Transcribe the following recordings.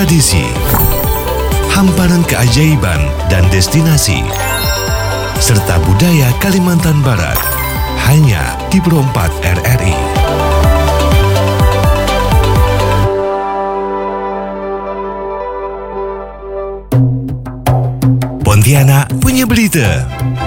tradisi, hamparan keajaiban dan destinasi, serta budaya Kalimantan Barat, hanya di Pro 4 RRI. Pontianak punya berita.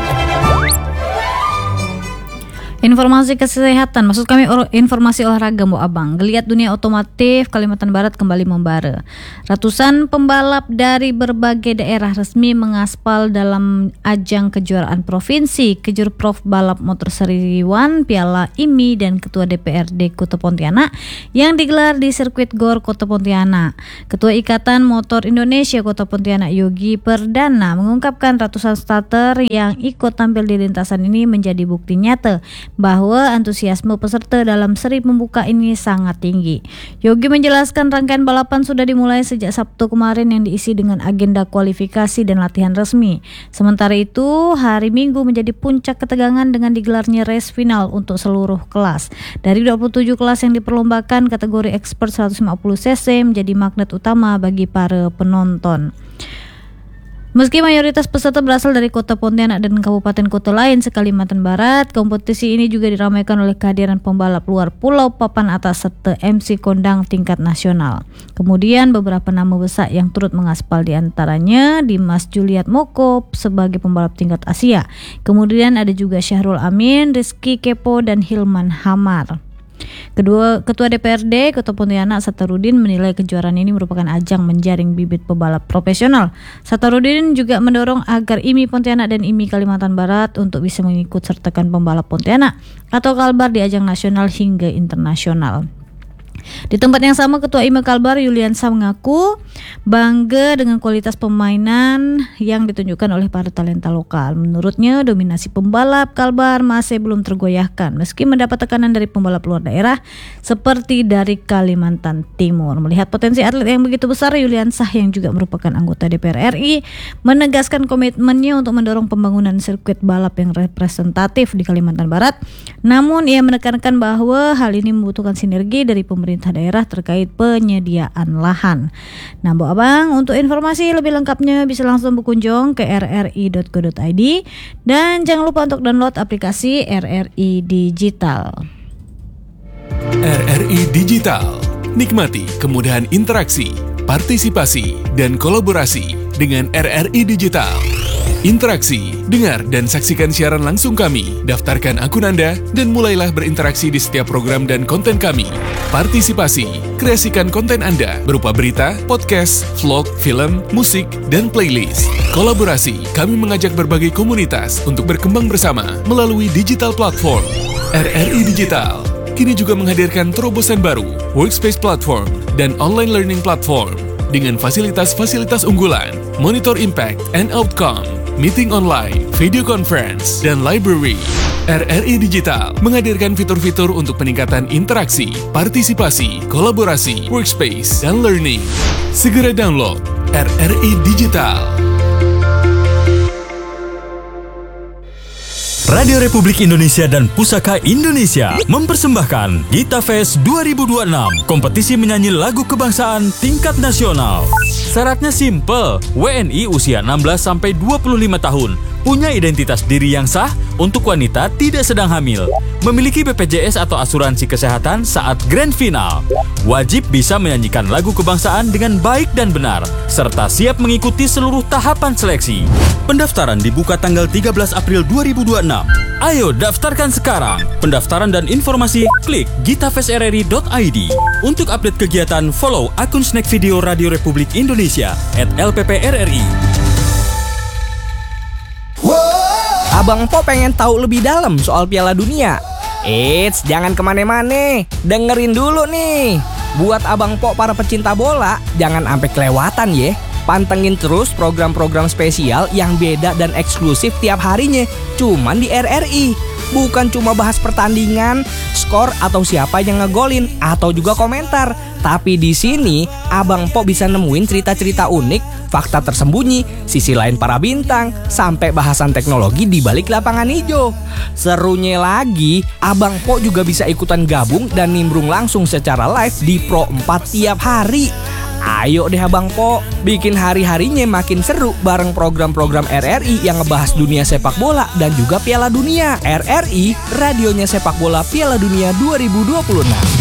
Informasi kesehatan, maksud kami informasi olahraga Mbok Abang. Geliat dunia otomotif Kalimantan Barat kembali membara. Ratusan pembalap dari berbagai daerah resmi mengaspal dalam ajang kejuaraan provinsi Kejurprov Balap Motor Seri 1 Piala IMI dan Ketua DPRD Kota Pontianak yang digelar di sirkuit GOR Kota Pontianak. Ketua Ikatan Motor Indonesia Kota Pontianak Yogi Perdana mengungkapkan ratusan starter yang ikut tampil di lintasan ini menjadi bukti nyata bahwa antusiasme peserta dalam seri pembuka ini sangat tinggi. Yogi menjelaskan rangkaian balapan sudah dimulai sejak Sabtu kemarin yang diisi dengan agenda kualifikasi dan latihan resmi. Sementara itu, hari Minggu menjadi puncak ketegangan dengan digelarnya race final untuk seluruh kelas. Dari 27 kelas yang diperlombakan, kategori expert 150cc menjadi magnet utama bagi para penonton. Meski mayoritas peserta berasal dari Kota Pontianak dan kabupaten kota lain se-Kalimantan Barat, kompetisi ini juga diramaikan oleh kehadiran pembalap luar pulau papan atas serta MC kondang tingkat nasional. Kemudian beberapa nama besar yang turut mengaspal di antaranya Dimas Juliat Moko sebagai pembalap tingkat Asia. Kemudian ada juga Syahrul Amin, Rizky Kepo dan Hilman Hamar. Ketua DPRD Kota Pontianak Satarudin menilai kejuaraan ini merupakan ajang menjaring bibit pebalap profesional. Satarudin juga mendorong agar IMI Pontianak dan IMI Kalimantan Barat untuk bisa mengikut sertakan pembalap Pontianak atau Kalbar di ajang nasional hingga internasional. Di tempat yang sama, Ketua IMI Kalbar Yuliansa mengaku bangga dengan kualitas permainan yang ditunjukkan oleh para talenta lokal. Menurutnya, dominasi pembalap Kalbar masih belum tergoyahkan meski mendapat tekanan dari pembalap luar daerah seperti dari Kalimantan Timur. Melihat potensi atlet yang begitu besar, Yuliansa yang juga merupakan anggota DPR RI menegaskan komitmennya untuk mendorong pembangunan sirkuit balap yang representatif di Kalimantan Barat. Namun, ia menekankan bahwa hal ini membutuhkan sinergi dari pemerintah daerah terkait penyediaan lahan. Nah, Mbok Abang, untuk informasi lebih lengkapnya bisa langsung berkunjung ke rri.co.id dan jangan lupa untuk download aplikasi RRI Digital. RRI Digital. Nikmati kemudahan interaksi, partisipasi, dan kolaborasi dengan RRI Digital. Interaksi, dengar dan saksikan siaran langsung kami, daftarkan akun Anda, dan mulailah berinteraksi di setiap program dan konten kami. Partisipasi, kreasikan konten Anda berupa berita, podcast, vlog, film, musik, dan playlist. Kolaborasi, kami mengajak berbagai komunitas untuk berkembang bersama melalui digital platform. RRI Digital kini juga menghadirkan terobosan baru, workspace platform, dan online learning platform dengan fasilitas-fasilitas unggulan, monitor impact and outcome, meeting online, video conference, dan library. RRI Digital menghadirkan fitur-fitur untuk peningkatan interaksi, partisipasi, kolaborasi, workspace, dan learning. Segera download RRI Digital. Radio Republik Indonesia dan Pusaka Indonesia mempersembahkan Gita Fest 2026, kompetisi menyanyi lagu kebangsaan tingkat nasional. Syaratnya simple, WNI usia 16-25 tahun, punya identitas diri yang sah, untuk wanita tidak sedang hamil, memiliki BPJS atau asuransi kesehatan saat grand final, wajib bisa menyanyikan lagu kebangsaan dengan baik dan benar, serta siap mengikuti seluruh tahapan seleksi. Pendaftaran dibuka tanggal 13 April 2026. Ayo daftarkan sekarang. Pendaftaran dan informasi klik gitafestrri.id. Untuk update kegiatan, follow akun Snack Video Radio Republik Indonesia @LPPRRI. Abang Po pengen tahu lebih dalam soal Piala Dunia. Eits, jangan kemana-mana. Dengerin dulu nih. Buat Abang Po para pecinta bola, jangan sampai kelewatan ya. Pantengin terus program-program spesial yang beda dan eksklusif tiap harinya. Cuman di RRI. Bukan cuma bahas pertandingan, skor atau siapa yang ngegolin, atau juga komentar. Tapi di sini Abang Po bisa nemuin cerita-cerita unik, fakta tersembunyi, sisi lain para bintang, sampai bahasan teknologi di balik lapangan hijau. Serunya lagi, Abang Po juga bisa ikutan gabung dan nimbrung langsung secara live di Pro 4 tiap hari. Ayo deh Abang Po, bikin hari-harinya makin seru bareng program-program RRI yang ngebahas dunia sepak bola dan juga Piala Dunia. RRI, radionya sepak bola Piala Dunia 2026.